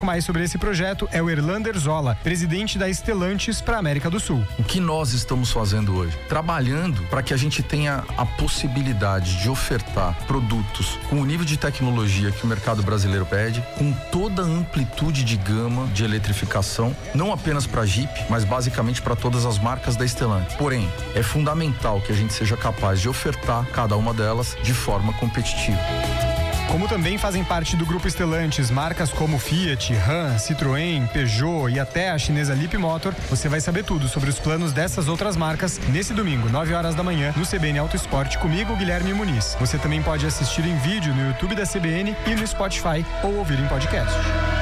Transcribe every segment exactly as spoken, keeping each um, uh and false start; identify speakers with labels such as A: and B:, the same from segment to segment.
A: Mais sobre esse projeto é o Erlander Zola, presidente da Stellantis para a América do Sul.
B: O que nós estamos fazendo hoje? Trabalhando para que a gente tenha a possibilidade de ofertar produtos com o nível de tecnologia que o mercado brasileiro pede, com toda a amplitude de gama de eletrificação, não apenas para Jeep, mas basicamente para todas as marcas da Stellantis. Porém, é fundamental que a gente seja capaz de ofertar cada uma delas de forma competitiva.
A: Como também fazem parte do grupo Stellantis marcas como Fiat, Ram, Citroën, Peugeot e até a chinesa Leapmotor, você vai saber tudo sobre os planos dessas outras marcas nesse domingo, nove horas da manhã, no C B N Auto Esporte, comigo, Guilherme Muniz. Você também pode assistir em vídeo no YouTube da C B N e no Spotify ou ouvir em podcast.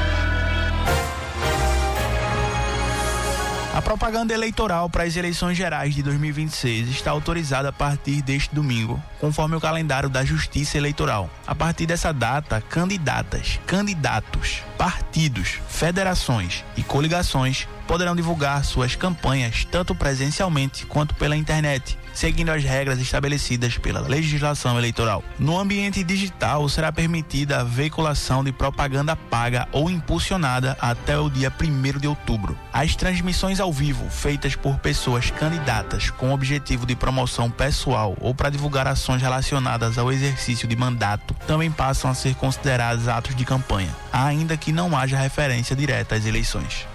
C: A propaganda eleitoral para as eleições gerais de dois mil e vinte e seis está autorizada a partir deste domingo, conforme o calendário da Justiça Eleitoral. A partir dessa data, candidatas, candidatos, partidos, federações e coligações poderão divulgar suas campanhas tanto presencialmente quanto pela internet, seguindo as regras estabelecidas pela legislação eleitoral. No ambiente digital, será permitida a veiculação de propaganda paga ou impulsionada até o dia primeiro de outubro. As transmissões ao vivo, feitas por pessoas candidatas com o objetivo de promoção pessoal ou para divulgar ações relacionadas ao exercício de mandato, também passam a ser consideradas atos de campanha, ainda que não haja referência direta às eleições.